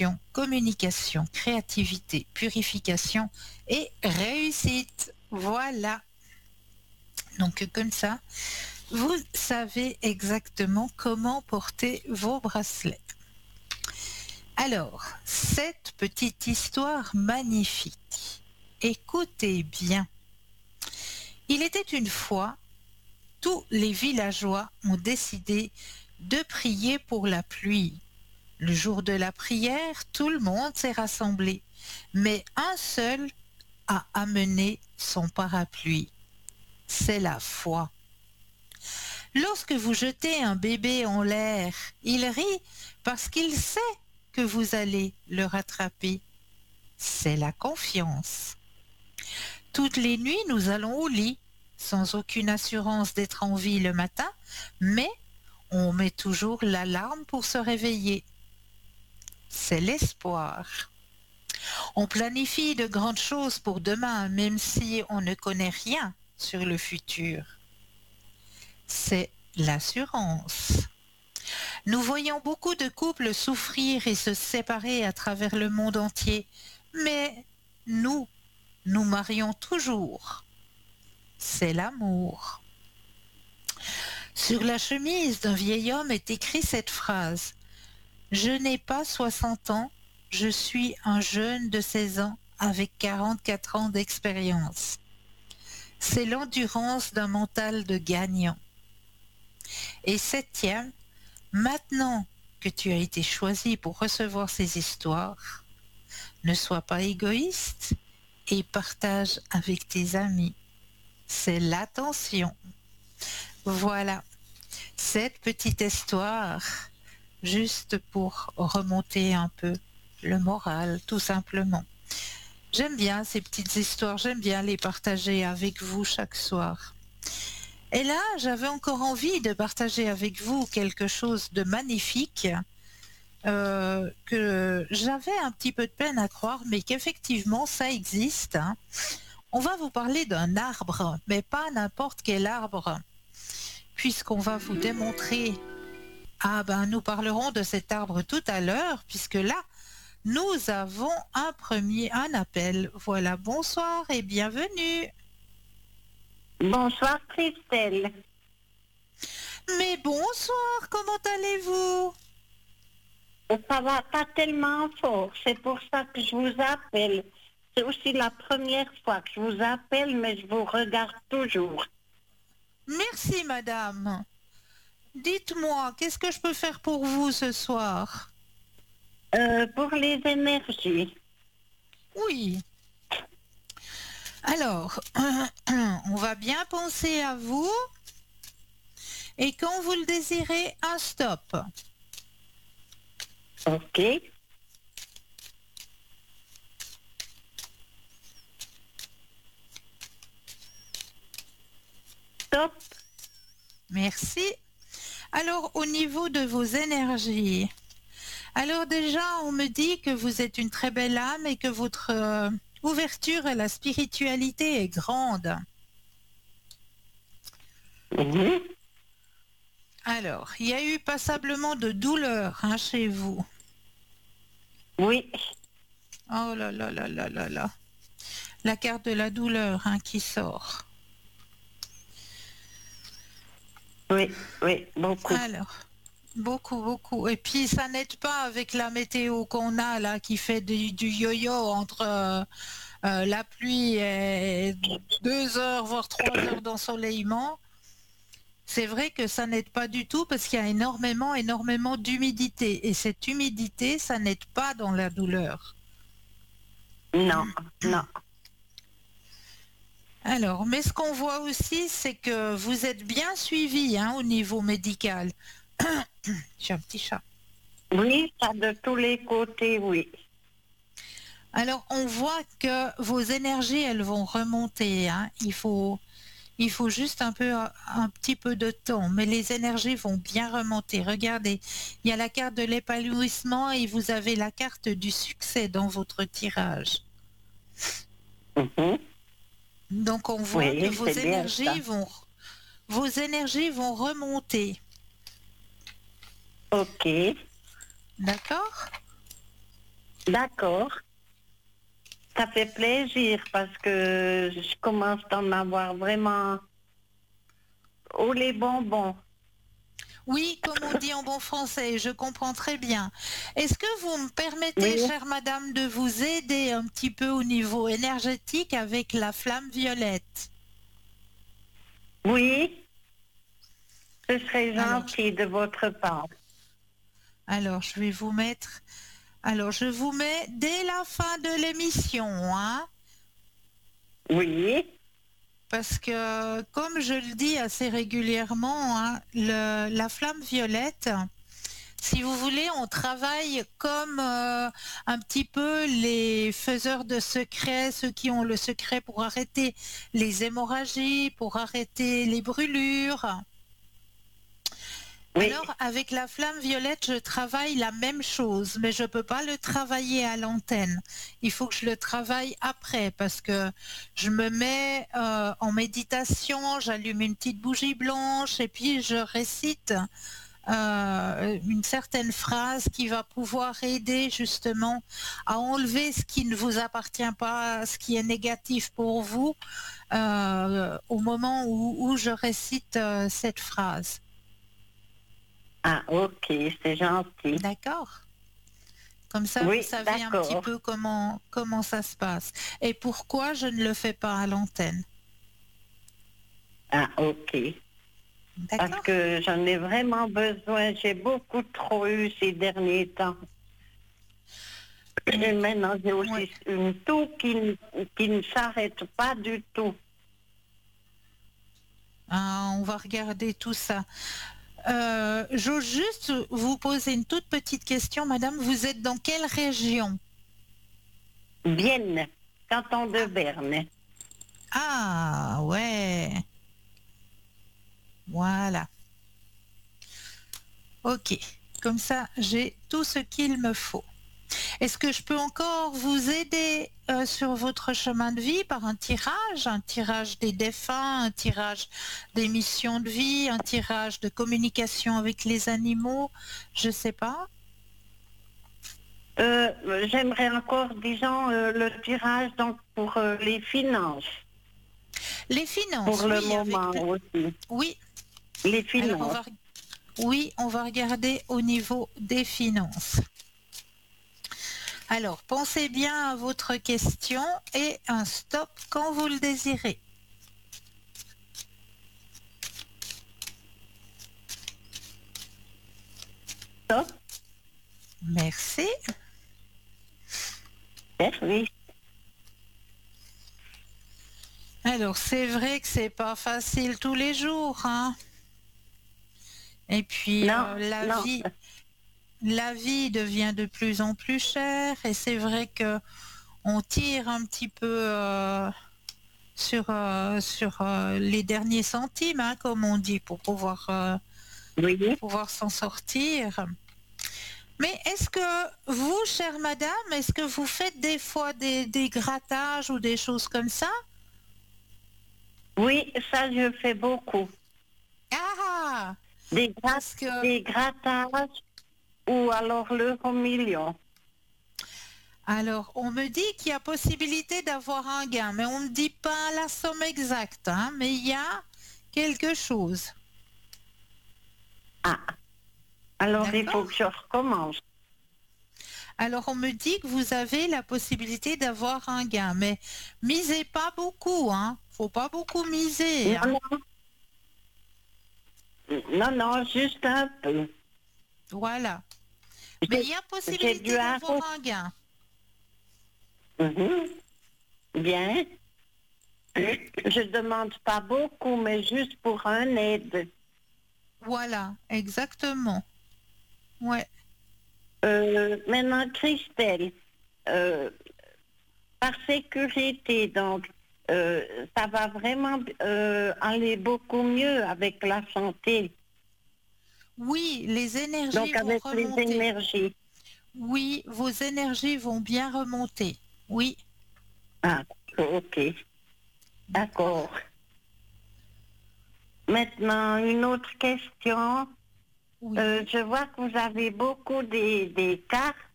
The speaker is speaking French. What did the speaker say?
intuition, communication, créativité, purification et réussite. Voilà. Donc comme ça, vous savez exactement comment porter vos bracelets. Alors, cette petite histoire magnifique, écoutez bien. Il était une fois, tous les villageois ont décidé de prier pour la pluie. Le jour de la prière, tout le monde s'est rassemblé, mais un seul a amené son parapluie. C'est la foi. Lorsque vous jetez un bébé en l'air, il rit parce qu'il sait que vous allez le rattraper. C'est la confiance. Toutes les nuits, nous allons au lit, sans aucune assurance d'être en vie le matin, mais on met toujours l'alarme pour se réveiller. C'est l'espoir. On planifie de grandes choses pour demain, même si on ne connaît rien sur le futur. C'est l'assurance. Nous voyons beaucoup de couples souffrir et se séparer à travers le monde entier, mais nous marions toujours. C'est l'amour. Sur la chemise d'un vieil homme est écrit cette phrase. Je n'ai pas 60 ans, je suis un jeune de 16 ans avec 44 ans d'expérience. C'est l'endurance d'un mental de gagnant. Et septième, maintenant que tu as été choisi pour recevoir ces histoires, ne sois pas égoïste et partage avec tes amis. C'est l'attention. Voilà, cette petite histoire, juste pour remonter un peu le moral, tout simplement. J'aime bien ces petites histoires, j'aime bien les partager avec vous chaque soir. Et là, j'avais encore envie de partager avec vous quelque chose de magnifique que j'avais un petit peu de peine à croire, mais qu'effectivement, ça existe. Hein. On va vous parler d'un arbre, mais pas n'importe quel arbre, puisqu'on va vous démontrer. Ah ben, nous parlerons de cet arbre tout à l'heure, puisque là, nous avons un appel. Voilà, bonsoir et bienvenue. Bonsoir Christelle. Mais bonsoir, comment allez-vous? Ça va pas tellement fort, c'est pour ça que je vous appelle. C'est aussi la première fois que je vous appelle, mais je vous regarde toujours. Merci madame. Dites-moi, qu'est-ce que je peux faire pour vous ce soir? Pour les énergies. Oui. Alors, on va bien penser à vous. Et quand vous le désirez, un stop. Ok. Stop. Merci. Alors, au niveau de vos énergies, alors déjà, on me dit que vous êtes une très belle âme et que votre ouverture à la spiritualité est grande. Mhm. Alors, il y a eu passablement de douleur hein, chez vous. Oui. Oh là là là là là là. La carte de la douleur hein, qui sort. Oui, oui, beaucoup. Alors, beaucoup, beaucoup. Et puis, ça n'aide pas avec la météo qu'on a là, qui fait du yo-yo entre la pluie et 2 heures, voire 3 heures d'ensoleillement. C'est vrai que ça n'aide pas du tout parce qu'il y a énormément, énormément d'humidité. Et cette humidité, ça n'aide pas dans la douleur. Non, non. Alors, mais ce qu'on voit aussi, c'est que vous êtes bien suivi hein, au niveau médical. J'ai un petit chat. Oui, ça de tous les côtés, oui. Alors, on voit que vos énergies, elles vont remonter. Hein. Il faut juste un petit peu de temps, mais les énergies vont bien remonter. Regardez, il y a la carte de l'épanouissement et vous avez la carte du succès dans votre tirage. Mhm. Donc, on voit que Oui, c'est bien ça. vos énergies vont remonter. Ok. D'accord? D'accord. Ça fait plaisir parce que je commence à en avoir vraiment haut les bonbons. Oui, comme on dit en bon français, je comprends très bien. Est-ce que vous me permettez, Oui, chère madame, de vous aider un petit peu au niveau énergétique avec la flamme violette? oui, ce serait Alors, gentil de votre part. alors, je vais vous mettre... Alors, je vous mets dès la fin de l'émission, hein, Oui, parce que, comme je le dis assez régulièrement, hein, la flamme violette, si vous voulez, on travaille comme un petit peu les faiseurs de secrets, ceux qui ont le secret pour arrêter les hémorragies, pour arrêter les brûlures. oui. Alors, avec la flamme violette, je travaille la même chose, mais je ne peux pas le travailler à l'antenne. Il faut que je le travaille après parce que je me mets en méditation, j'allume une petite bougie blanche et puis je récite une certaine phrase qui va pouvoir aider justement à enlever ce qui ne vous appartient pas, ce qui est négatif pour vous, au moment où je récite cette phrase. Ah, ok, c'est gentil. D'accord? Comme ça, vous Oui, savez un petit d'accord. peu comment ça se passe et pourquoi je ne le fais pas à l'antenne. Ah, ok. Parce D'accord? que j'en ai vraiment besoin. J'ai beaucoup trop eu ces derniers temps. Et maintenant, j'ai Ouais. aussi une toux qui ne s'arrête pas du tout. Ah, on va regarder tout ça. J'ose juste vous poser une toute petite question, madame. Vous êtes dans quelle région? Vienne, canton de Berne. Ah, ouais. Voilà. Ok. Comme ça, j'ai tout ce qu'il me faut. Est-ce que je peux encore vous aider sur votre chemin de vie par un tirage des défunts, un tirage des missions de vie, un tirage de communication avec les animaux? Je sais pas. J'aimerais encore, disons, le tirage donc pour les finances, Les pour finances, le oui, avec moment aussi. oui. Les Alors finances. oui, on va regarder au niveau des finances. Alors, pensez bien à votre question et un stop quand vous le désirez. Ça, Merci. oui. Alors, c'est vrai que c'est pas facile tous les jours, hein. Et puis, Non, non. la vie devient de plus en plus chère et c'est vrai que on tire un petit peu sur les derniers centimes, hein, comme on dit, pour Oui. pouvoir s'en sortir. Mais est-ce que vous, chère madame, est-ce que vous faites des fois des grattages ou des choses comme ça? Oui, ça, je fais beaucoup. Ah, Des, parce que des grattages ou alors l'euro-million. alors, on me dit qu'il y a possibilité d'avoir un gain, mais on ne me dit pas la somme exacte, hein, mais il y a quelque chose. Ah, alors il faut D'accord? que je recommence. Alors, on me dit que vous avez la possibilité d'avoir un gain, mais misez pas beaucoup, hein. Faut pas beaucoup miser, hein. Non, non, non, juste un peu. Voilà. Mais il J'ai y a j'ai dû possibilité d'avoir arrêter. un gain. Mhm. Bien. Je demande pas beaucoup, mais juste pour un aide. Voilà, exactement. Ouais. Maintenant, Christelle, euh, par sécurité, donc, ça va vraiment aller beaucoup mieux avec la santé, Oui, les énergies donc vont avec les remonter. énergies. Oui, vos énergies vont bien remonter. Oui. Ah, ok, D'accord. d'accord. Maintenant, une autre question. Oui. Je vois que vous avez beaucoup des cartes.